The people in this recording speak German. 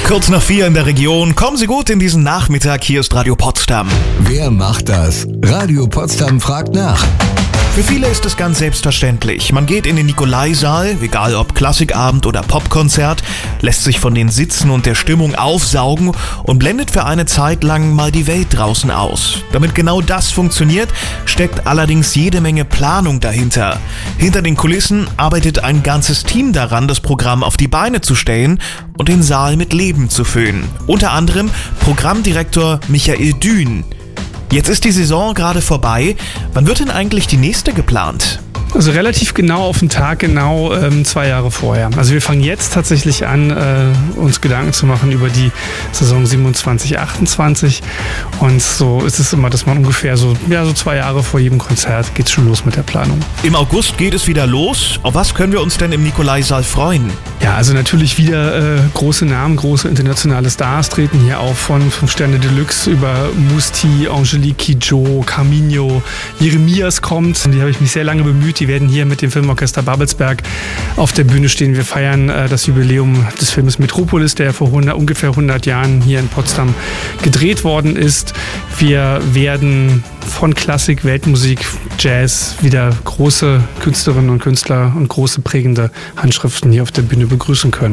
Kurz nach 4 in der Region. Kommen Sie gut in diesen Nachmittag. Hier ist Radio Potsdam. Wer macht das? Radio Potsdam fragt nach. Für viele ist es ganz selbstverständlich. Man geht in den Nikolaisaal, egal ob Klassikabend oder Popkonzert, lässt sich von den Sitzen und der Stimmung aufsaugen und blendet für eine Zeit lang mal die Welt draußen aus. Damit genau das funktioniert, steckt allerdings jede Menge Planung dahinter. Hinter den Kulissen arbeitet ein ganzes Team daran, das Programm auf die Beine zu stellen und den Saal mit Leben zu füllen. Unter anderem Programmdirektor Michael Dün. Jetzt ist die Saison gerade vorbei. Wann wird denn eigentlich die nächste geplant? Also relativ genau auf den Tag, 2 Jahre vorher. Also wir fangen jetzt tatsächlich an, uns Gedanken zu machen über die Saison 27, 28. Und so ist es immer, dass man ungefähr so 2 Jahre vor jedem Konzert geht's schon los mit der Planung. Im August geht es wieder los. Auf was können wir uns denn im Nikolaisaal freuen? Ja, also natürlich wieder große Namen, große internationale Stars treten hier auf, von 5 Sterne Deluxe über Musti, Angelique Kidjo, Carminho, Jeremias kommt. Die habe ich mich sehr lange bemüht. Die werden hier mit dem Filmorchester Babelsberg auf der Bühne stehen. Wir feiern das Jubiläum des Filmes Metropolis, der vor ungefähr 100 Jahren hier in Potsdam gedreht worden ist. Wir werden von Klassik, Weltmusik, Jazz wieder große Künstlerinnen und Künstler und große prägende Handschriften hier auf der Bühne begrüßen können.